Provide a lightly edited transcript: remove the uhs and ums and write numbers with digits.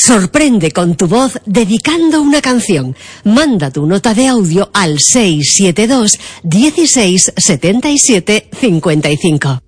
Sorprende con tu voz dedicando una canción. Manda tu nota de audio al 672 16 77 55.